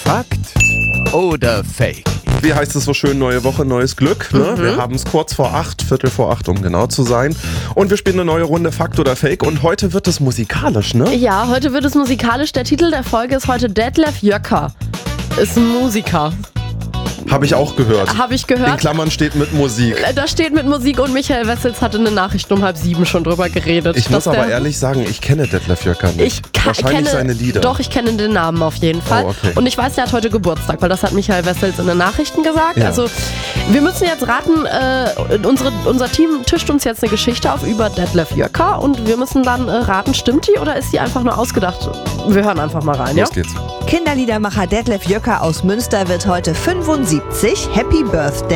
Fakt oder Fake? Wie heißt es so schön, neue Woche, neues Glück. Ne? Wir haben es kurz vor 8, Viertel vor 8, um genau zu sein. Und wir spielen eine neue Runde Fakt oder Fake. Und heute wird es musikalisch, ne? Ja, heute wird es musikalisch. Der Titel der Folge ist heute Detlef Jöcker. Ist ein Musiker. Habe ich auch gehört. Habe ich In gehört. Klammern steht mit Musik. Da steht mit Musik und Michael Wessels hatte eine Nachricht um 6:30 schon drüber geredet. Ich muss aber ehrlich sagen, ich kenne Detlef Jöcker nicht. Wahrscheinlich kenne seine Lieder. Doch, ich kenne den Namen auf jeden Fall. Oh, okay. Und ich weiß, der hat heute Geburtstag, weil das hat Michael Wessels in den Nachrichten gesagt. Ja. Also wir müssen jetzt raten, unser Team tischt uns jetzt eine Geschichte auf über Detlef Jöcker und wir müssen dann raten, stimmt die oder ist die einfach nur ausgedacht? Wir hören einfach mal rein, ja? Los geht's. Kinderliedermacher Detlef Jöcker aus Münster wird heute 75. Happy Birthday.